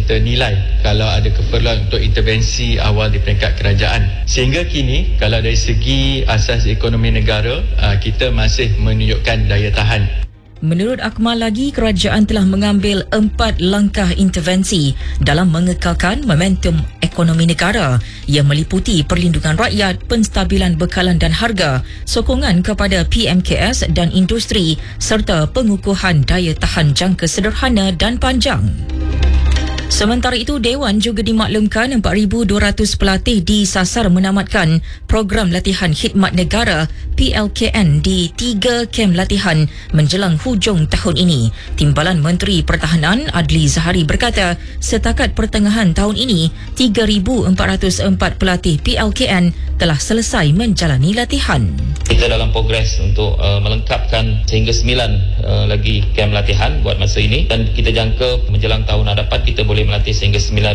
kita nilai kalau ada keperluan untuk intervensi awal di peringkat kerajaan. Sehingga kini kalau dari segi asas ekonomi negara, kita masih menunjukkan daya tahan. Menurut Akmal lagi, kerajaan telah mengambil 4 langkah intervensi dalam mengekalkan momentum ekonomi negara yang meliputi perlindungan rakyat, penstabilan bekalan dan harga, sokongan kepada PMKS dan industri serta pengukuhan daya tahan jangka sederhana dan panjang. Sementara itu, Dewan juga dimaklumkan 4,200 pelatih disasar menamatkan program latihan khidmat negara PLKN di 3 kem latihan menjelang hujung tahun ini. Timbalan Menteri Pertahanan Adli Zahari berkata, setakat pertengahan tahun ini, 3,404 pelatih PLKN telah selesai menjalani latihan. Kita dalam progres untuk melengkapkan sehingga 9 lagi kem latihan buat masa ini, dan kita jangka menjelang tahun hadapan kita boleh melatih sehingga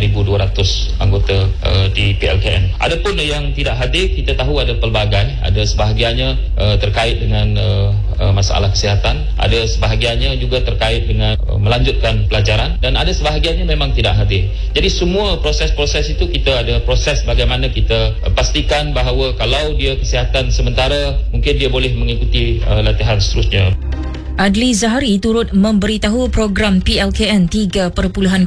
9,200 anggota di PLKN. Adapun yang tidak hadir, kita tahu ada pelbagai, ada sebahagiannya terkait dengan masalah kesihatan, ada sebahagiannya juga terkait dengan melanjutkan pelajaran, dan ada sebahagiannya memang tidak hadir. Jadi semua proses-proses itu kita ada proses bagaimana kita pastikan bahawa kalau dia kesihatan sementara, mungkin dia boleh mengikuti latihan seterusnya. Adli Zahari turut memberitahu program PLKN 3.0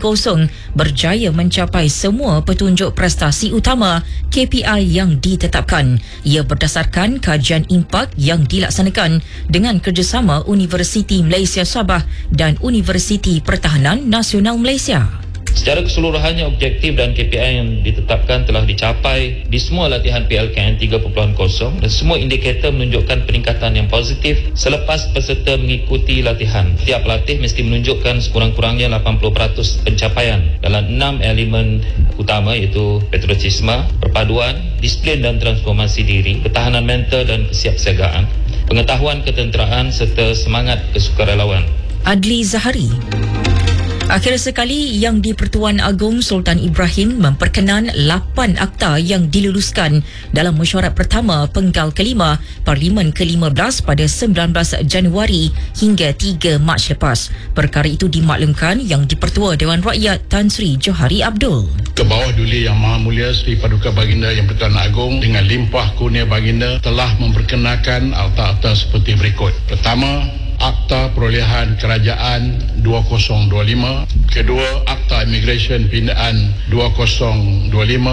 berjaya mencapai semua petunjuk prestasi utama KPI yang ditetapkan. Ia berdasarkan kajian impak yang dilaksanakan dengan kerjasama Universiti Malaysia Sabah dan Universiti Pertahanan Nasional Malaysia. Secara keseluruhannya, objektif dan KPI yang ditetapkan telah dicapai di semua latihan PLKN 3.0 dan semua indikator menunjukkan peningkatan yang positif selepas peserta mengikuti latihan. Setiap pelatih mesti menunjukkan sekurang-kurangnya 80% pencapaian dalam 6 elemen utama, iaitu patriotisme, perpaduan, disiplin dan transformasi diri, ketahanan mental dan kesiapsiagaan, pengetahuan ketenteraan serta semangat kesukarelawan. Adli Zahari. Akhir sekali, Yang di-Pertuan Agong Sultan Ibrahim memperkenan 8 akta yang diluluskan dalam mesyuarat pertama penggal kelima Parlimen ke-15 pada 19 Januari hingga 3 Mac lepas. Perkara itu dimaklumkan Yang di-Pertua Dewan Rakyat Tan Sri Johari Abdul. Ke bawah Duli Yang Maha Mulia Sri Paduka Baginda Yang Pertuan Agong dengan limpah kurnia baginda telah memperkenalkan akta-akta seperti berikut. Pertama, Akta Perolehan Kerajaan 2025. Kedua, Akta Immigration Pindaan 2025.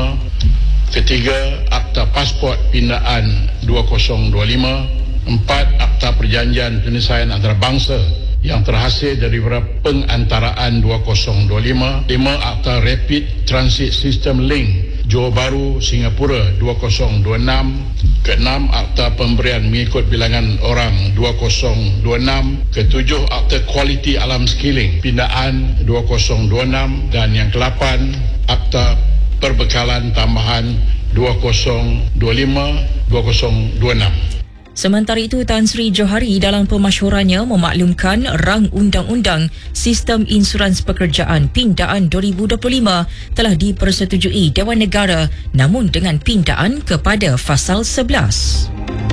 Ketiga, Akta Pasport Pindaan 2025. Empat, Akta Perjanjian Penyelesaian Antarabangsa yang terhasil dari pengantaraan 2025. 5, Akta Rapid Transit System Link Johor Bahru Singapura 2026. Keenam, Akta Pemberian mengikut bilangan orang 2026. Ketujuh, Akta Kualiti Alam Skilling Pindaan 2026. Dan yang ke-8, Akta Perbekalan Tambahan 2025-2026. Sementara itu, Tan Sri Johari dalam pemasyhurannya memaklumkan rang Undang-Undang Sistem Insurans Pekerjaan Pindaan 2025 telah dipersetujui Dewan Negara, namun dengan pindaan kepada Fasal 11.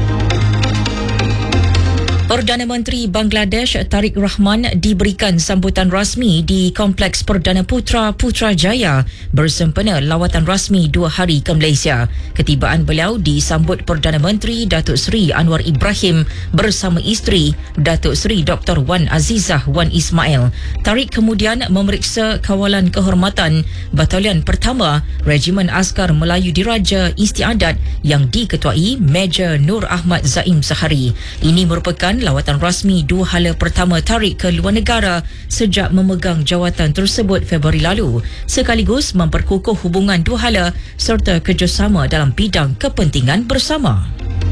Perdana Menteri Bangladesh Tariq Rahman diberikan sambutan rasmi di Kompleks Perdana Putra Putrajaya bersempena lawatan rasmi 2 hari ke Malaysia. Ketibaan beliau disambut Perdana Menteri Datuk Seri Anwar Ibrahim bersama isteri Datuk Seri Dr. Wan Azizah Wan Ismail. Tariq kemudian memeriksa kawalan kehormatan Batalion Pertama Regimen Askar Melayu Diraja Istiadat yang diketuai Major Nur Ahmad Zaim Zahari. Ini merupakan lawatan rasmi 2 hala pertama Tariq ke luar negara sejak memegang jawatan tersebut Februari lalu, sekaligus memperkukuh hubungan 2 hala serta kerjasama dalam bidang kepentingan bersama.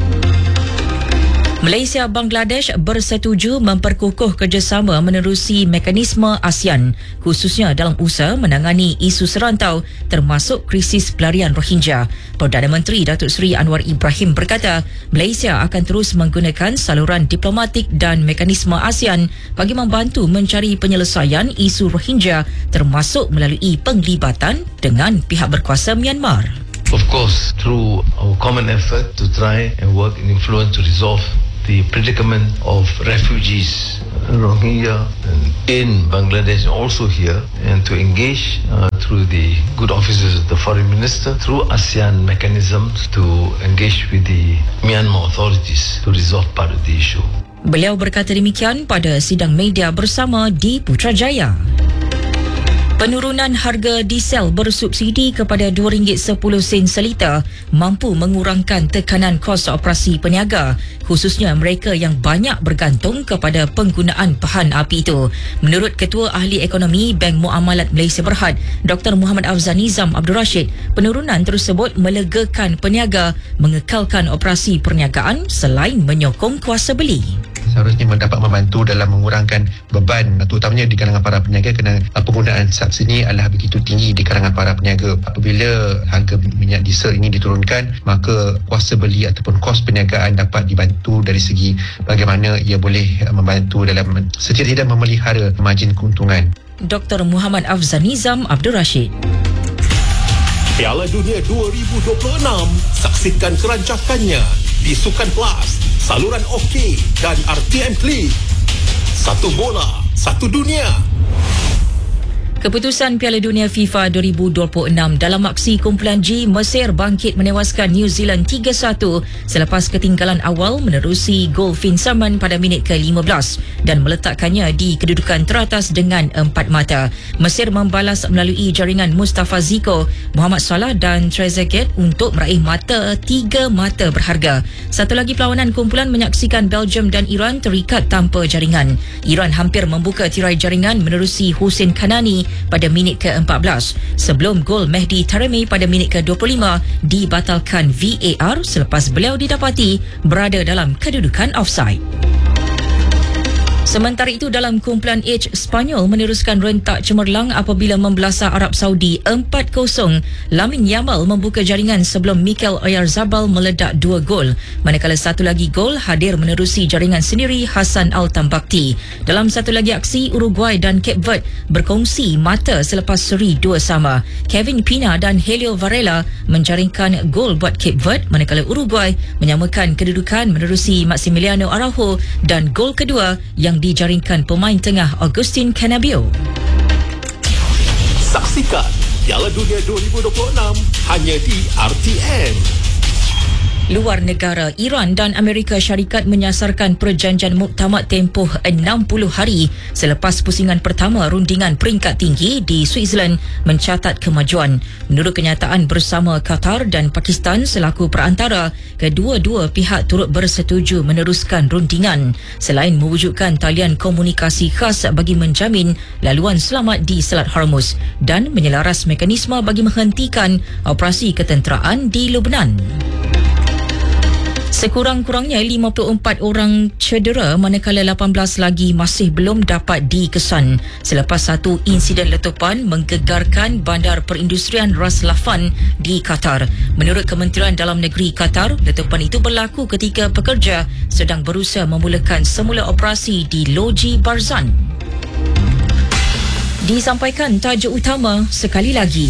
Malaysia Bangladesh bersetuju memperkukuh kerjasama menerusi mekanisme ASEAN, khususnya dalam usaha menangani isu serantau termasuk krisis pelarian Rohingya. Perdana Menteri Datuk Seri Anwar Ibrahim berkata, Malaysia akan terus menggunakan saluran diplomatik dan mekanisme ASEAN bagi membantu mencari penyelesaian isu Rohingya termasuk melalui penglibatan dengan pihak berkuasa Myanmar. Of course, through our common effort to try and work and influence to resolve the predicament of refugees Rohingya in Bangladesh, also here, and to engage through the good offices of the foreign minister, through ASEAN mechanisms to engage with the Myanmar authorities to resolve part of the issue. Beliau berkata demikian pada sidang media bersama di Putrajaya. Penurunan harga diesel bersubsidi kepada RM2.10 seliter mampu mengurangkan tekanan kos operasi peniaga, khususnya mereka yang banyak bergantung kepada penggunaan bahan api itu. Menurut Ketua Ahli Ekonomi Bank Muamalat Malaysia Berhad, Dr. Muhammad Afzal Nizam Abdul Rashid, penurunan tersebut melegakan peniaga mengekalkan operasi perniagaan selain menyokong kuasa beli. Seharusnya dapat membantu dalam mengurangkan beban, terutamanya di kalangan para peniaga, kerana penggunaan subsidi adalah begitu tinggi di kalangan para peniaga. Apabila harga minyak diesel ini diturunkan, maka kuasa beli ataupun kos perniagaan dapat dibantu dari segi bagaimana ia boleh membantu dalam setidak-tidak memelihara margin keuntungan. Dr. Muhammad Afzal Nizam Abdul Rashid. Piala Dunia 2026, saksikan kerancakannya di Sukan Plus, saluran OK dan RTM Klik. Satu bola, satu dunia. Keputusan Piala Dunia FIFA 2026 dalam aksi kumpulan G, Mesir bangkit menewaskan New Zealand 3-1 selepas ketinggalan awal menerusi gol Finn Salman pada minit ke-15 dan meletakkannya di kedudukan teratas dengan 4 mata. Mesir membalas melalui jaringan Mustafa Ziko, Muhammad Salah dan Trezeguet untuk meraih 3 mata berharga. Satu lagi perlawanan kumpulan menyaksikan Belgium dan Iran terikat tanpa jaringan. Iran hampir membuka tirai jaringan menerusi Hussein Kanani pada minit ke-14 sebelum gol Mehdi Taremi pada minit ke-25 dibatalkan VAR selepas beliau didapati berada dalam kedudukan offside. Sementara itu, dalam kumpulan H, Spanyol meneruskan rentak cemerlang apabila membelasah Arab Saudi 4-0. Lamine Yamal membuka jaringan sebelum Mikel Oyarzabal meledak 2 gol. Manakala satu lagi gol hadir menerusi jaringan sendiri Hassan Al-Tambakti. Dalam satu lagi aksi, Uruguay dan Cape Verde berkongsi mata selepas seri 2-2. Kevin Pina dan Helio Varela menjaringkan gol buat Cape Verde, manakala Uruguay menyamakan kedudukan menerusi Maximiliano Araujo dan gol kedua yang dijaringkan pemain tengah Agustin Canabio. Saksikan Piala Dunia 2026 hanya di RTM. Luar negara, Iran dan Amerika Syarikat menyasarkan perjanjian muktamad tempoh 60 hari selepas pusingan pertama rundingan peringkat tinggi di Switzerland mencatat kemajuan. Menurut kenyataan bersama Qatar dan Pakistan selaku perantara, kedua-dua pihak turut bersetuju meneruskan rundingan selain mewujudkan talian komunikasi khas bagi menjamin laluan selamat di Selat Hormuz dan menyelaras mekanisme bagi menghentikan operasi ketenteraan di Lebanon. Sekurang-kurangnya 54 orang cedera manakala 18 lagi masih belum dapat dikesan selepas satu insiden letupan menggegarkan bandar perindustrian Ras Laffan di Qatar. Menurut Kementerian Dalam Negeri Qatar, letupan itu berlaku ketika pekerja sedang berusaha memulakan semula operasi di Loji Barzan. Disampaikan tajuk utama sekali lagi.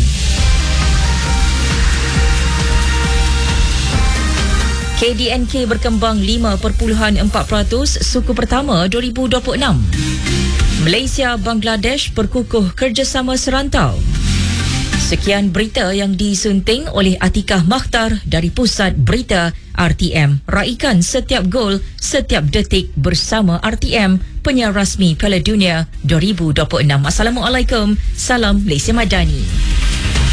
KDNK berkembang 5.4% suku pertama 2026. Malaysia Bangladesh berkukuh kerjasama serantau. Sekian berita yang disunting oleh Atikah Makhtar dari Pusat Berita RTM. Raikan setiap gol, setiap detik bersama RTM, penyiar rasmi Piala Dunia 2026. Assalamualaikum. Salam Malaysia Madani.